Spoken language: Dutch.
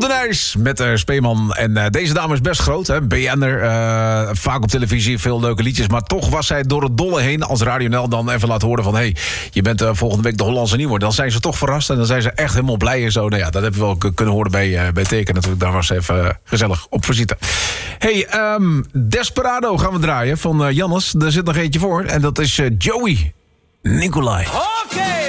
Nijs met Speeman. En deze dame is best groot, hè? BN'er. Vaak op televisie, veel leuke liedjes. Maar toch was zij door het dolle heen als Radio NL dan even laat horen van... hey, je bent volgende week de Hollandse Nieuwe. Dan zijn ze toch verrast en dan zijn ze echt helemaal blij en zo. Nou ja, dat hebben we wel kunnen horen bij Teken natuurlijk. Daar was even gezellig op visite. Hey, Desperado gaan we draaien van Jannes. Er zit nog eentje voor en dat is Joey Nicolai. Oké!